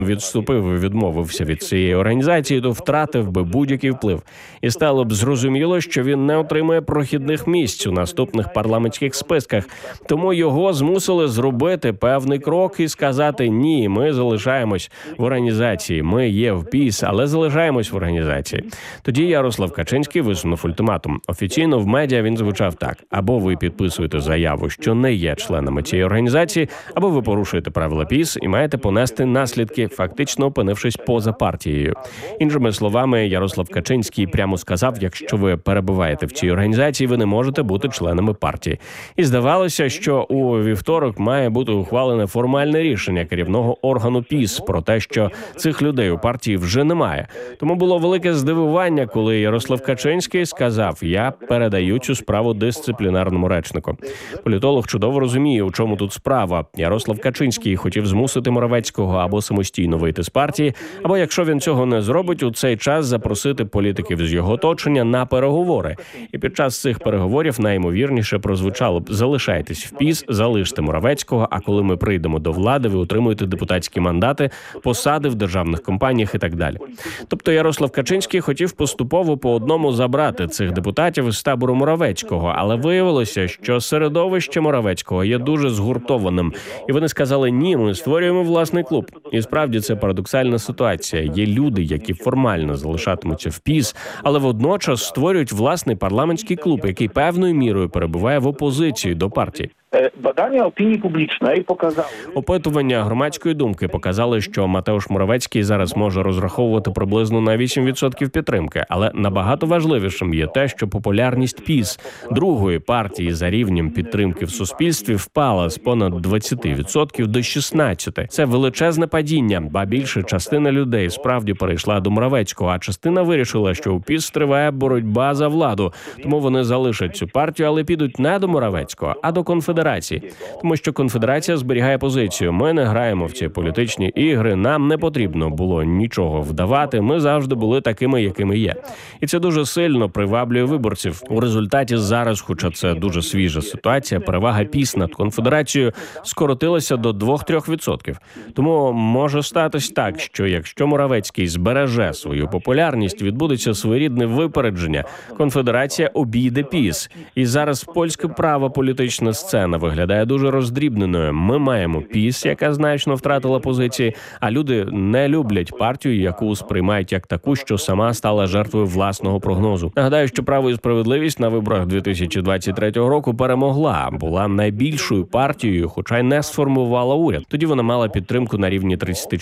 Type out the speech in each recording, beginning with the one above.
відступив і відмовився від цієї організації, то втратив би будь-який вплив. І стало б зрозуміло, що він не отримає прохідних місць у наступних парламентських списках. Тому його змусили зробити певний крок і сказати: ні, ми залишаємось в організації, ми є в ПІС, але залишаємось в організації. Тоді Ярослав Качинський висунув ультиматум. Офіційно в медіа він звучав так: або ви підписуєте заяву, що не є членами цієї організації, або ви порушуєте правила ПІС і маєте понести наслідки, фактично опинившись поза партією. Іншими словами, Ярослав Качинський прямо сказав: якщо ви перебуваєте в цій організації, ви не можете бути членами партії. І здавалося, що у вівторок має бути ухвалене формальне рішення керівного органу ПІС про те, що цих людей у партії вже немає. Тому було велике здивування, коли Ярослав Качинський сказав: я передаю цю справу дисциплінарному речнику. Політолог чудово розуміє, у чому тут справа. Ярослав Качинський хотів змусити Моровецького або самостійно вийти з партії, або, якщо він цього не зробить, у цей час запросити політиків з його оточення на переговори. І під час цих переговорів найімовірніше прозвучало б: залишайтесь в ПІС, залиште Моровецького, а коли ми прийдемо до влади, ви отримуєте депутатські мандати, посади в державних компаніях і так далі. Тобто Ярослав Качинський хотів поступово по одному забрати цих депутатів із табору Моровецького, але виявилося, що середовище Моровецького є дуже згуртованим. І вони сказали: ні, ми створюємо власний клуб. І справді це парадоксальна ситуація. Є люди, які формально залишатимуться в ПІС, але водночас створюють власний парламентський клуб, який певною мірою перебуває в опозиції до партії. Badania opinii publicznej pokazały... Опитування громадської думки показали, що Матеуш Моровецький зараз може розраховувати приблизно на 8% підтримки. Але набагато важливішим є те, що популярність ПІС, другої партії за рівнем підтримки в суспільстві, впала з понад 20% до 16%. Це величезне падіння, ба більше частина людей справді перейшла до Моровецького, а частина вирішила, що у ПІС триває боротьба за владу. Тому вони залишать цю партію, але підуть не до Моровецького, а до Конфедерації. Тому що Конфедерація зберігає позицію: ми не граємо в ці політичні ігри, нам не потрібно було нічого вдавати, ми завжди були такими, якими є. І це дуже сильно приваблює виборців. У результаті зараз, хоча це дуже свіжа ситуація, перевага ПІС над Конфедерацією скоротилася до 2-3%. Тому може статись так, що якщо Моровецький збереже свою популярність, відбудеться своєрідне випередження. Конфедерація обійде ПІС. І зараз польська права політична сцена виглядає дуже роздрібненою. Ми маємо ПІС, яка значно втратила позиції, а люди не люблять партію, яку сприймають як таку, що сама стала жертвою власного прогнозу. Нагадаю, що «Право і справедливість» на виборах 2023 року перемогла, була найбільшою партією, хоча й не сформувала уряд. Тоді вона мала підтримку на рівні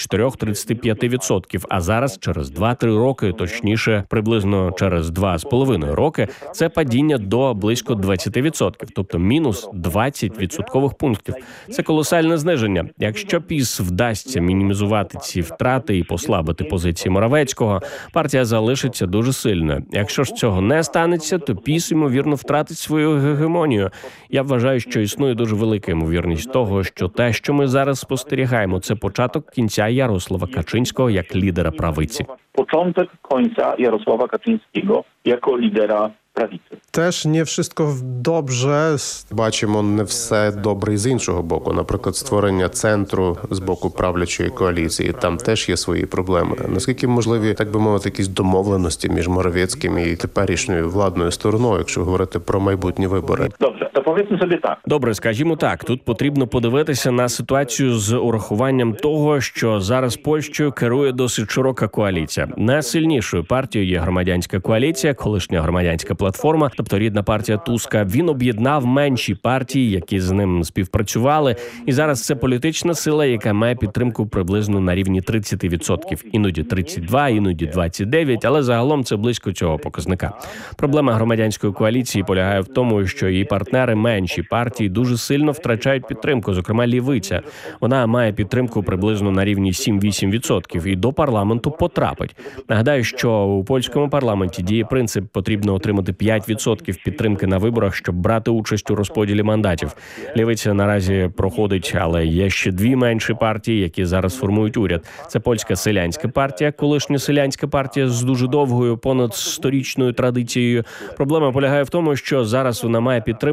34-35%, а зараз через 2-3 роки, точніше, приблизно через 2,5 роки, це падіння до близько 20%, тобто мінус 20 відсоткових пунктів. Це колосальне зниження. Якщо ПІС вдасться мінімізувати ці втрати і послабити позиції Моровецького, партія залишиться дуже сильною. Якщо ж цього не станеться, то ПІС, ймовірно, втратить свою гегемонію. Я вважаю, що існує дуже велика ймовірність того, що те, що ми зараз спостерігаємо, це початок кінця Ярослава Качинського як лідера правиці. Początek końca Jarosława Kaczyńskiego jako lidera prawicy. Теж не wszystko добре. Бачимо не все добре і з іншого боку. Наприклад, створення центру з боку правлячої коаліції. Там теж є свої проблеми. Наскільки можливі, так би мовити, якісь домовленості між Моровецьким і теперішньою владною стороною, якщо говорити про майбутні вибори? Dobrze, to powiedzmy sobie tak. Добре, скажімо так, тут потрібно подивитися на ситуацію з урахуванням того, що зараз Польщею керує досить широка коаліція. Найсильнішою партією є громадянська коаліція, колишня громадянська платформа, тобто рідна партія Туска. Він об'єднав менші партії, які з ним співпрацювали, і зараз це політична сила, яка має підтримку приблизно на рівні 30%. Іноді 32, іноді 29, але загалом це близько цього показника. Проблема громадянської коаліції полягає в тому, що її партнери, менші партії, дуже сильно втрачають підтримку, зокрема Лівиця. Вона має підтримку приблизно на рівні 7-8% і до парламенту потрапить. Нагадаю, що у польському парламенті діє принцип: потрібно отримати 5% підтримки на виборах, щоб брати участь у розподілі мандатів. Лівиця наразі проходить, але є ще дві менші партії, які зараз формують уряд. Це польська селянська партія, колишня селянська партія з дуже довгою, понад 100-річною традицією. Проблема полягає в тому, що зараз вона має підтримку на рівні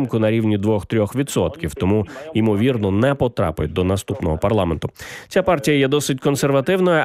рівні 2-3%, тому, ймовірно, не потрапить до наступного парламенту. Ця партія є досить консервативною,